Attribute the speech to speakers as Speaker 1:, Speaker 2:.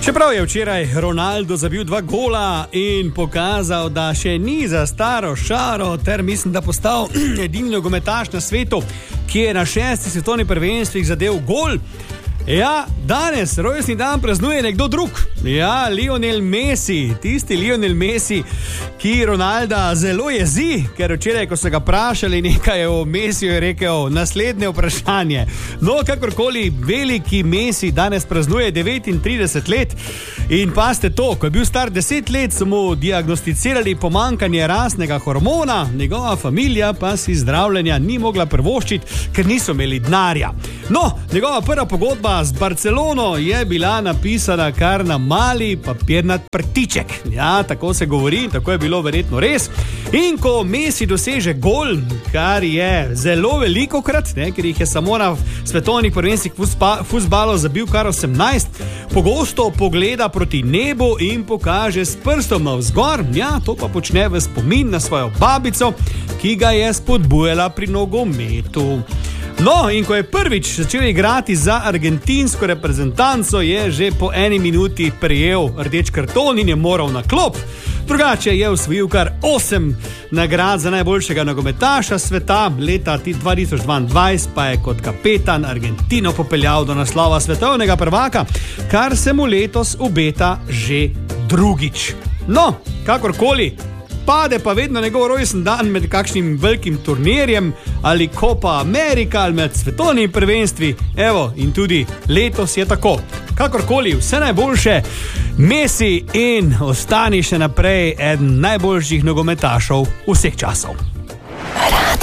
Speaker 1: Čeprav je včeraj Ronaldo zabil 2 gola in pokazal, da še ni za staro šaro, ter mislim, da postal edini nogometaš na svetu, ki je na 6. svetovnih prvenstvih zadel gol. Ja, danes rojstni dan praznuje nekdo drug. Ja, Lionel Messi, tisti Lionel Messi, ki Ronalda zelo jezi, ker včeraj, ko so ga vprašali nekaj o Messiju, je rekel naslednje vprašanje. No, kakorkoli, veliki Messi danes praznuje 39 let in paste to, ko je bil star 10 let, so mu diagnosticirali pomanjkanje rastnega hormona, njegova familija pa si zdravljenja ni mogla privoščiti, ker niso imeli denarja. No, njegova prva pogodba z Barcelono je bila napisana kar na mali papirnat prtiček. Ja, tako se govori, tako je bilo verjetno res. In ko Messi doseže gol, kar je zelo veliko krat, ker jih je samo na svetovnih prvenstvih fuzbalov zabil kar 18, pogosto pogleda proti nebu in pokaže s prstom navzgor. Ja, to pa počne v spomin na svojo babico, ki ga je spodbujala pri nogometu. No, in ko je prvič začel igrati za argentinsko reprezentanco, je že po 1 minuti prejel rdeč karton in je moral na klop. Drugače je osvojil kar 8 nagrad za najboljšega nogometaša sveta, leta 2022 pa je kot kapetan Argentino popeljal do naslova svetovnega prvaka, kar se mu letos obeta že drugič. No, kakorkoli, pade pa vedno njegov rojsten dan med kakšnim velikim turnirjem ali Copa America ali med svetovnimi prvenstvi. Evo, in tudi letos je tako. Kakorkoli, vse najboljše, Messi, in ostani še naprej eden najboljših nogometašov vseh časov.